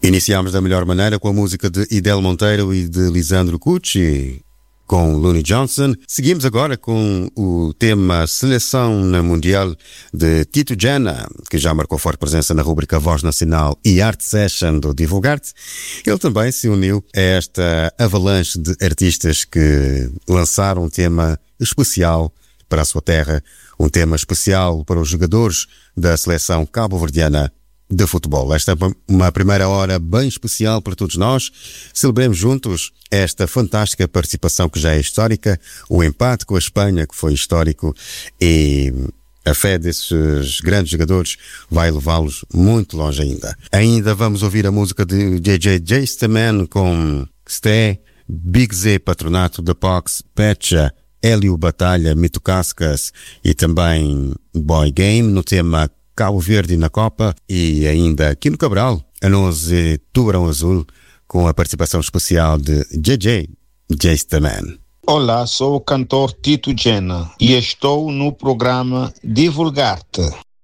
Iniciámos da melhor maneira com a música de Idel Monteiro e de Lisandro Cucci, com Looney Johnson. Seguimos agora com o tema Seleção na Mundial de Tito Gena, que já marcou forte presença na rubrica Voz Nacional e Art Session do Divulgar-te. Ele também se uniu a esta avalanche de artistas que lançaram um tema especial para a sua terra, um tema especial para os jogadores da seleção cabo-verdiana de futebol. Esta é uma primeira hora bem especial para todos nós. Celebremos juntos esta fantástica participação que já é histórica, o empate com a Espanha que foi histórico, e a fé desses grandes jogadores vai levá-los muito longe ainda. Ainda vamos ouvir a música de JJ Jastaman com Sté, Big Z Patronato, The Pox, Pecha, Hélio Batalha, Mito Cascas e também Boy Game no tema Cabo Verde na Copa, e ainda aqui no Cabral, a 11 Tubarão Azul, com a participação especial de JJ Jastaman. Olá, sou o cantor Tito Gena e estou no programa Divulgar-te.